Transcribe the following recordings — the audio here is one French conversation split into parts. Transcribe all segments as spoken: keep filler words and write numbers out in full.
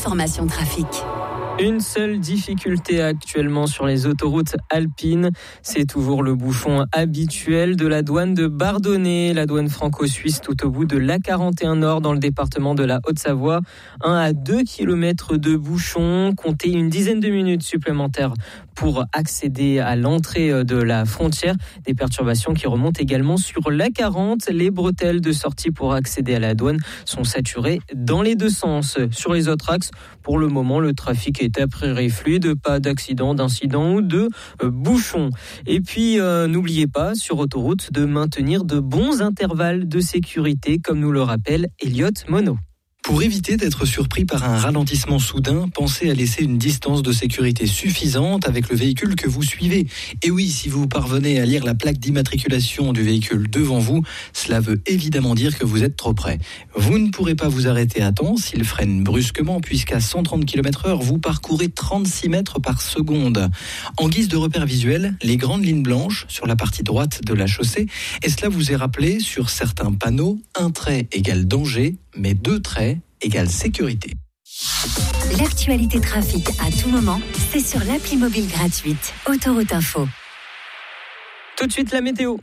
l'information trafic. Une seule difficulté actuellement sur les autoroutes alpines, c'est toujours le bouchon habituel de la douane de Bardonnay, la douane franco-suisse tout au bout de l'A quarante et un Nord dans le département de la Haute-Savoie. un à deux kilomètres de bouchon, comptez une dizaine de minutes supplémentaires pour accéder à l'entrée de la frontière. Des perturbations qui remontent également sur l'A quarante. Les bretelles de sortie pour accéder à la douane sont saturées dans les deux sens. Sur les autres axes, pour le moment, le trafic est à priori fluide, pas d'accident, d'incident ou de euh, bouchon. Et puis, euh, n'oubliez pas, sur autoroute, de maintenir de bons intervalles de sécurité, comme nous le rappelle Elliot Monod. Pour éviter d'être surpris par un ralentissement soudain, pensez à laisser une distance de sécurité suffisante avec le véhicule que vous suivez. Et oui, si vous parvenez à lire la plaque d'immatriculation du véhicule devant vous, cela veut évidemment dire que vous êtes trop près. Vous ne pourrez pas vous arrêter à temps s'il freine brusquement, puisqu'à cent trente kilomètres heure, vous parcourez trente-six mètres par seconde. En guise de repère visuel, les grandes lignes blanches sur la partie droite de la chaussée, et cela vous est rappelé sur certains panneaux, un trait égale danger, mais deux traits égale sécurité. L'actualité trafic à tout moment, c'est sur l'appli mobile gratuite Autoroute Info. Tout de suite la météo.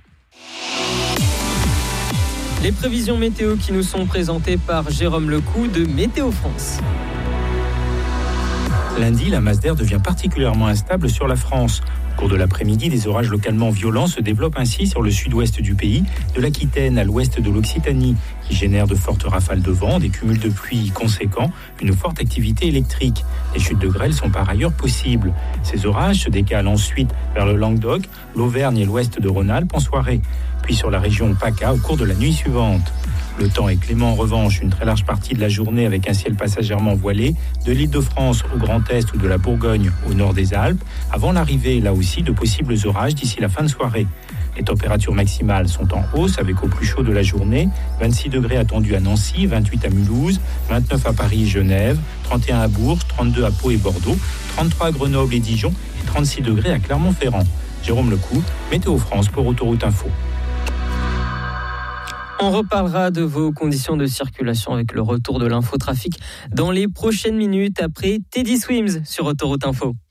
Les prévisions météo qui nous sont présentées par Jérôme Lecou de Météo France. Lundi, la masse d'air devient particulièrement instable sur la France. Au cours de l'après-midi, des orages localement violents se développent ainsi sur le sud-ouest du pays, de l'Aquitaine à l'ouest de l'Occitanie, qui génèrent de fortes rafales de vent, des cumuls de pluie conséquents, une forte activité électrique. Les chutes de grêle sont par ailleurs possibles. Ces orages se décalent ensuite vers le Languedoc, l'Auvergne et l'ouest de Rhône-Alpes en soirée, puis sur la région PACA au cours de la nuit suivante. Le temps est clément en revanche, une très large partie de la journée avec un ciel passagèrement voilé, de l'Île-de-France au Grand Est ou de la Bourgogne au nord des Alpes, avant l'arrivée là aussi de possibles orages d'ici la fin de soirée. Les températures maximales sont en hausse avec au plus chaud de la journée, vingt-six degrés attendus à Nancy, vingt-huit à Mulhouse, vingt-neuf à Paris et Genève, trente et un à Bourges, trente-deux à Pau et Bordeaux, trente-trois à Grenoble et Dijon et trente-six degrés à Clermont-Ferrand. Jérôme Lecou, Météo France pour Autoroute Info. On reparlera de vos conditions de circulation avec le retour de l'infotrafic dans les prochaines minutes après Teddy Swims sur Autoroute Info.